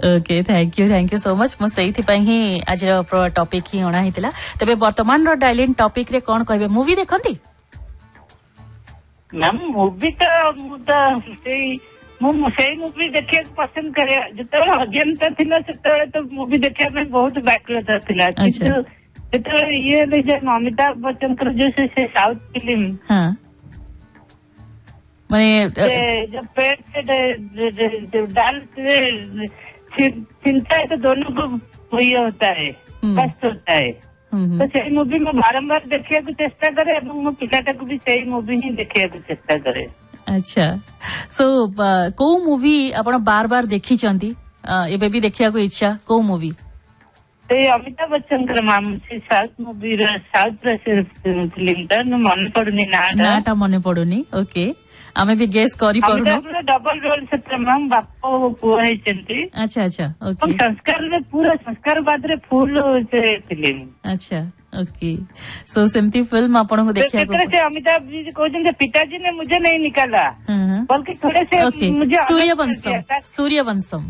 okay thank you so much मु सेही ही आज टॉपिक ही अणा हितला तबे वर्तमान रो डायलेंट टॉपिक रे कोन कहबे मूवी देखंती मैम मूवी तो सेही मूवी देखिया पसंद करे जतले अज्ञानता थिला सेतले तो मूवी देखिया में बहुत व्याकुलता थिला किंतु सेतले ये जे अमिताभ बच्चन कर जैसे से साउथ फिल्म हां माने जब पेट से डाल चिंता है तो दोनों को वही होता है कष्ट होता है तो सही मूवी में बारंबार देखिया को चेष्टा करे एवं मो पिलाटा को भी सही मूवी ही देखिया को चेष्टा करे अच्छा सो को मूवी आपण बार बार देखी चंती एबे भी देखिया को इच्छा को मूवी अमिताभ बच्चन कर माम से साउथ मूवी साउथ फिल्म ता मन पड़ुनी नाटा मन पड़ुनी ओके आमे भी गेस करी परुनो डबल रोल से माम बापो पुआ है चंती अच्छा ओके संस्कार में पूरा संस्कार बाद रे फुल से फिल्म अच्छा ओके सो सेमती फिल्म आपण को देखिया को से अमिताभ जी कहते पिताजी ने मुझे नहीं निकाला बल्कि थोड़े से मुझे सूर्यवंशम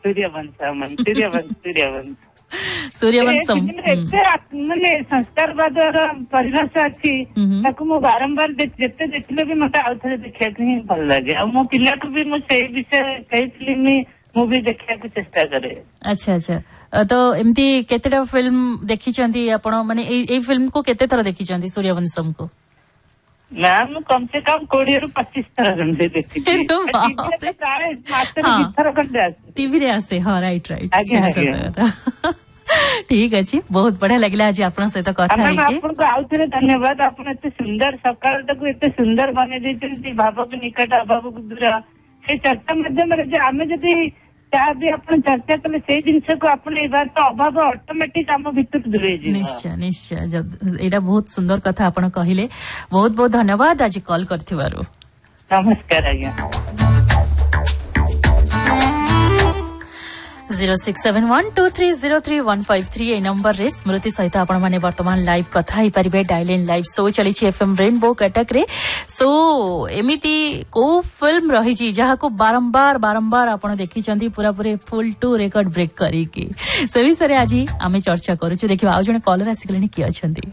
ମାନେ ସଂସ୍କାରବାଦର ପରିଭାଷା ଅଛି ତାକୁ ମୁଁ ବାରମ୍ବାର ଯେତେ ଦେଖିଲେ ବି ମତେ ଆଉ ଥରେ ଦେଖିବାକୁ ହିଁ ଭଲ ଲାଗେ ଆଉ ମୋ ପିଲାକୁ ବି ମୁଁ ସେଇ ବିଷୟରେ ସେଇ ଫିଲ୍ମ ମୁଭି ଦେଖିବାକୁ ଚେଷ୍ଟା କରେ अच्छा तो एमती केतेटा फिल्म देखिचंती आपण माने एई फिल्म को केते थर देखिचंती सूर्यवंशम को मैम कम से कम 20 ରୁ 25 थर हमसे देखी टीवी रे आसे हां राइट ठीक अच्छी बहुत बढ़िया लगला आज आपन सहित कथा है के आपन को आउ थरे धन्यवाद आपन एते सुंदर सकाळ तक एते सुंदर बने देते भावक निकट अभावक दूर से चर्चा माध्यम रे जे आमे जदी ता भी अपन चर्चा कले से जिंस को अपन ए बार तो अभाव ऑटोमेटिक हम भीतर दूरे जी निश्चय एटा बहुत सुंदर कथा आपन कहिले बहुत बहुत धन्यवाद आज कॉल करथिबारो नमस्कार आज्ञा 067123033153 ए नंबर रे स्मृति सहित आपण माने वर्तमान लाइव कथा ही परिबे डायल इन लाइव शो चली छी एफएम रेनबो कटक रे सो एमिति को फिल्म रही छी जहा को बारंबार आपण देखि चंदी पूरा पूरे फुल टू रिकॉर्ड ब्रेक करी की से विषय आज आमे चर्चा करू छी देखिबा आ जने कॉलर आसिकलेनी की अछंती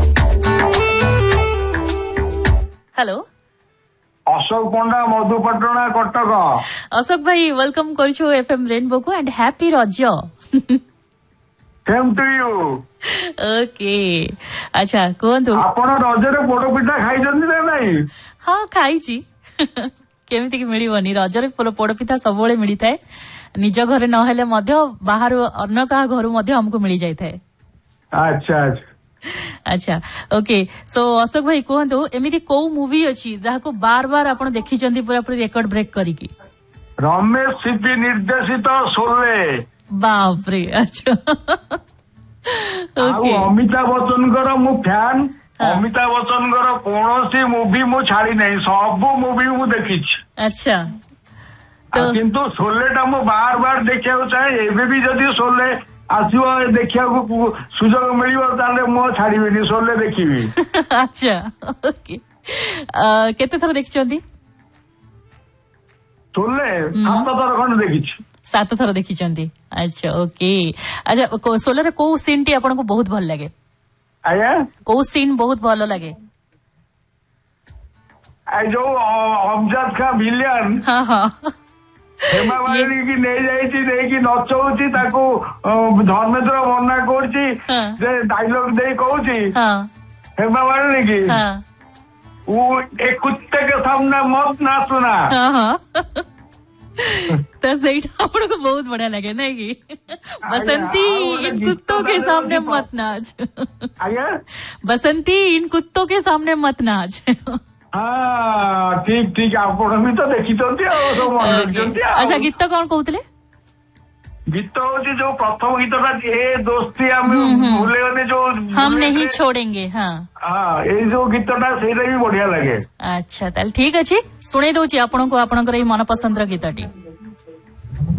हेलो अशोक पंडा मधुपटना कटक अशोक भाई वेलकम करछु एफएम रेनबो को एंड हैप्पी रज सेम टू यू ओके अच्छा कोंतु आपण रज रे पोड़ पिठा खाइ जंदी ना नहीं हां खाइ छी केमिति कि मिलिबनी रज रे पोड़ पिठा सब बेले मिली थाए निज घर न हेले मध्य बाहर अन्य का घर मध्य हमको मिली जाय थाए अच्छा अच्छा ओके सो अशोक भाई कहतु एमिति को मूवी अछि जाको बार बार आपण देखि चंदी पूरा पूरी रिकॉर्ड ब्रेक करी की रमेश सिद्धि निर्देशित शोले बाप रे अच्छा ओके अमिताभ बच्चन कर मु फैन अमिताभ बच्चन कर कोनोसी मूवी मु छाड़ी नहीं सब मूवी मु देखि अच्छा तो किंतु शोले टा मु बार बार देखिया चाहे एबे भी जदी शोले आसो देखिया सुजोग मिलिबो ताले मो छाड़ीबेनी सोले देखिबी अच्छा ओके केते थर देखिचंदी सोले 7 थर खंड देखिछि 7 थर देखिचंदी अच्छा ओके अच्छा सोले रे को सीन टी आपन को बहुत भल लागे आया को सीन बहुत भलो लागे आ जो अमजद का विलियन हां हेमा मालिनी की नहीं जाइछि देकी नचौछि ताको धर्मेंद्र मना करछि जे डायलॉग दे कहछि हेमा मालिनी की वो एक कुत्ते के सामने मत नाचना तो सही आपको को बहुत बढ़िया लगे नहीं कि बसंती इन कुत्तों के सामने मत नाच बसंती इन कुत्तों के सामने मत नाच हाँ ठीक आपण भी तो देखी अच्छा गीत कौन कहते गीत हूँ जो प्रथम गीतटा ए दोस्ती भूलेगने जो हम नहीं छोड़ेंगे हाँ ये जो गीतटा से भी बढ़िया लगे अच्छा ताल ठीक अच्छे शुणे दौची आपन को आपन मन पसंद गीतटी